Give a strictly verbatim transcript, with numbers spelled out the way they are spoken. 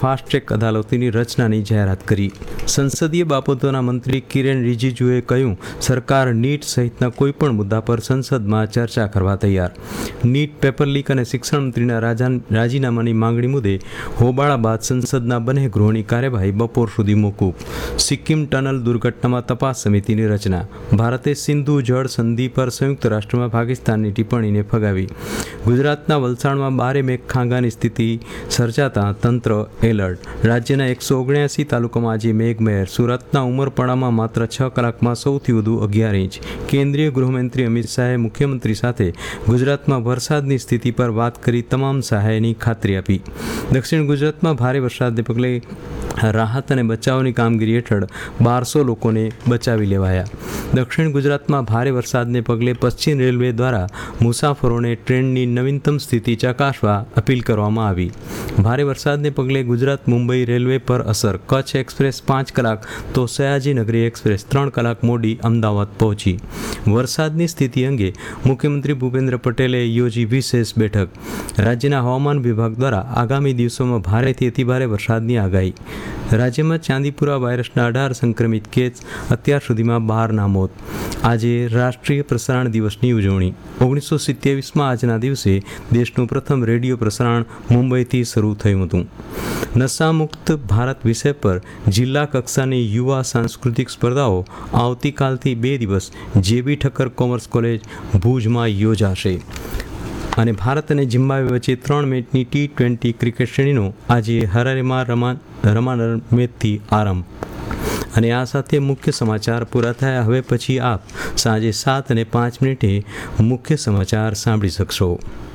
Fast track અદાલતોની રચનાની જાહેરાત કરી. સંસદીય બાબતોના મંત્રી કિરેન રિજિજુએ કહ્યું, સરકાર નીટ સહિતના કોઈપણ મુદ્દા પર સંસદમાં ચર્ચા કરવા તૈયાર. નીટ, પેપર લીક અને શિક્ષણ મંત્રીના રાજીનામાની માંગણી મુદ્દે હોબાળા બાદ સંસદના બંને ગૃહોની કાર્યવાહી બપોર સુધી મોકૂફ. સિક્કિમ ટનલ દુર્ઘટનામાં તપાસ સમિતિની રચના. ભારતે સિંધુ જળ સંધિ પર સંયુક્ત રાષ્ટ્રમાં પાકિસ્તાનની ટિપ્પણીને ફગાવી. ગુજરાતના વલસાડમાં બારે મેઘ ખાંગાની સ્થિતિ સર્જાતા તંત્ર એલર્ટ. રાજ્યના એકસો ઓગણ્યાસી તાલુકામાં આજે મેઘમહેર. સુરતના ઉમરપાડામાં માત્ર છ કલાકમાં સૌથી વધુ અગિયાર ઇંચ. કેન્દ્રીય ગૃહમંત્રી અમિત શાહે મુખ્યમંત્રી સાથે ગુજરાતમાં વરસાદની સ્થિતિ પર વાત કરી તમામ સહાયની ખાતરી આપી. દક્ષિણ ગુજરાતમાં ભારે વરસાદને પગલે રાહત અને બચાવની કામગીરી હેઠળ બારસો લોકોને બચાવી લેવાયા. દક્ષિણ ગુજરાતમાં ભારે વરસાદને પગલે પશ્ચિમ રેલવે દ્વારા મુસાફરોને ટ્રેનની નવીનતમ સ્થિતિ ચકાસવા અપીલ કરવામાં આવી. ભારે વરસાદને પગલે ગુજરાત મુંબઈ રેલવે પર અસર. કચ્છ એક્સપ્રેસ પાંચ કલાક તો સયાજીનગરી એક્સપ્રેસ ત્રણ કલાક મોડી અમદાવાદ પહોંચી. વરસાદની સ્થિતિ અંગે મુખ્યમંત્રી ભૂપેન્દ્ર પટેલે યોજી વિશેષ બેઠક. રાજ્યના હવામાન વિભાગ દ્વારા આગામી દિવસોમાં ભારેથી અતિભારે વરસાદની આગાહી. રાજ્યમાં ચાંદીપુરા વાયરસના અઢાર સંક્રમિત કેસ, અત્યાર સુધીમાં બારના મોત. આજે રાષ્ટ્રીય પ્રસારણ દિવસની ઉજવણી. ઓગણીસો સિત્યાવીસમાં આજના દિવસે દેશનું પ્રથમ રેડિયો પ્રસારણ મુંબઈથી શરૂ થયું હતું. નશામુક્ત ભારત વિષય પર જિલ્લા કક્ષાની યુવા સાંસ્કૃતિક સ્પર્ધાઓ આવતીકાલથી બે દિવસ જેબી ઠક્કર કોમર્સ કોલેજ ભુજમાં યોજાશે. અને ભારત અને ઝિમ્બાબ્વે વચ્ચે ત્રણ મેચની ટી ટ્વેન્ટી ક્રિકેટ શ્રેણીનો આજે હરારેમાં રમા રમાનાર મેચથી આરંભ. અને આ સાથે મુખ્ય સમાચાર પૂરા થયા. હવે પછી આપ સાંજે સાત અને પાંચ મિનિટે મુખ્ય સમાચાર સાંભળી શકશો.